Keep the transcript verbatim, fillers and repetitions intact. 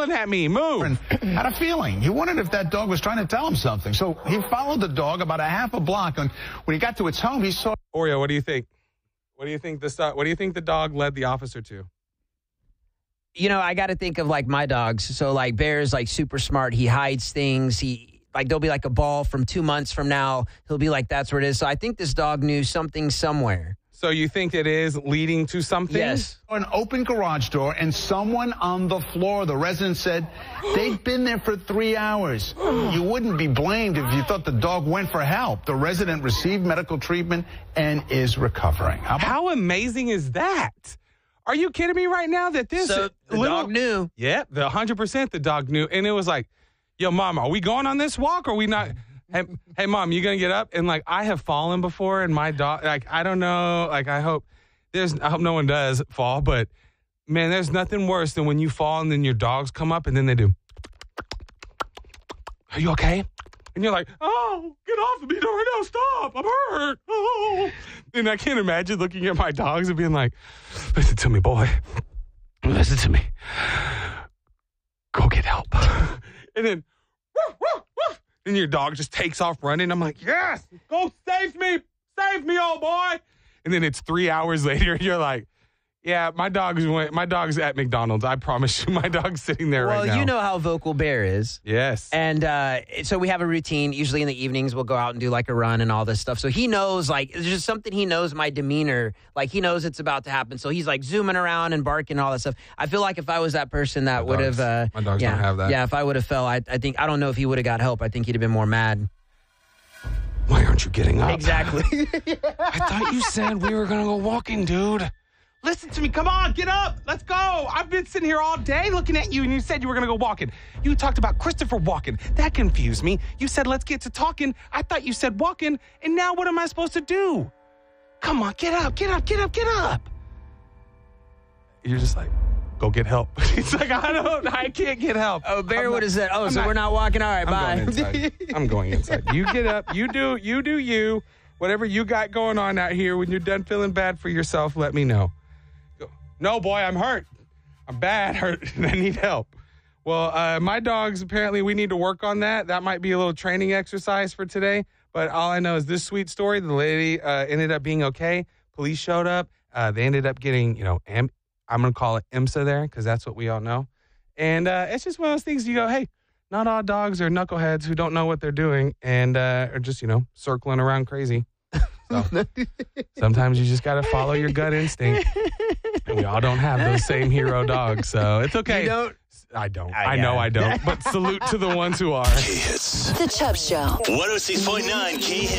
yelling at me. Move. And had a feeling. He wondered if that dog was trying to tell him something. So he followed the dog about a half a block. And when he got to its home, he saw... Oreo, what do you think? What do you think the What do you think the dog led the officer to? You know, I got to think of, like, my dogs. So, like, Bear's, like, super smart. He hides things. He, like, there'll be, like, a ball from two months from now. He'll be like, that's where it is. So I think this dog knew something somewhere. So you think it is leading to something? Yes. An open garage door and someone on the floor. The resident said they'd been there for three hours. You wouldn't be blamed if you thought the dog went for help. The resident received medical treatment and is recovering. How, How amazing is that? Are you kidding me right now that this So the little, dog knew. Yeah, the one hundred percent the dog knew. And it was like, yo, Mom, are we going on this walk or are we not? Hey, hey, Mom, you going to get up? And, like, I have fallen before and my dog, like, I don't know. Like, I hope there's, I hope no one does fall. But, man, there's nothing worse than when you fall and then your dogs come up and then they do. Are you okay? And you're like, oh, get off of me. No, no, stop. I'm hurt. Oh. And I can't imagine looking at my dogs and being like, listen to me, boy. Listen to me. Go get help. And then, woof, woof, woof. And your dog just takes off running. I'm like, yes, go save me. Save me, old boy. And then it's three hours later and you're like, yeah, my dog's went, my dog's at McDonald's. I promise you, my dog's sitting there well, right now. Well, you know how vocal Bear is. Yes. And uh, so we have a routine. Usually in the evenings, we'll go out and do like a run and all this stuff. So he knows, like, there's just something he knows my demeanor. Like, he knows it's about to happen. So he's like zooming around and barking and all that stuff. I feel like if I was that person that would have. Uh, my dogs yeah, don't have that. Yeah, if I would have fell, I, I think, I don't know if he would have got help. I think he'd have been more mad. Why aren't you getting up? Exactly. I thought you said we were going to go walking, dude. Listen to me. Come on, get up. Let's go. I've been sitting here all day looking at you, and you said you were going to go walking. You talked about Christopher walking. That confused me. You said, let's get to talking. I thought you said walking, and now what am I supposed to do? Come on, get up, get up, get up, get up. You're just like, go get help. It's like, I don't, I can't get help. Oh, Bear I'm would have said, oh, I'm so not, we're not walking. All right, I'm bye. Going inside. I'm going inside. You get up. You do, you do you. Whatever you got going on out here, when you're done feeling bad for yourself, let me know. No, boy, I'm hurt. I'm bad, hurt, and I need help. Well, uh, my dogs, apparently we need to work on that. That might be a little training exercise for today. But all I know is this sweet story. The lady uh, ended up being okay. Police showed up. Uh, they ended up getting, you know, am- I'm going to call it IMSA there because that's what we all know. And uh, it's just one of those things you go, hey, not all dogs are knuckleheads who don't know what they're doing and uh, are just, you know, circling around crazy. So sometimes you just got to follow your gut instinct. And we all don't have those same hero dogs, so it's okay. You don't? I don't. I, I know I don't. But salute to the ones who are. The Chubb Show. one oh six point nine K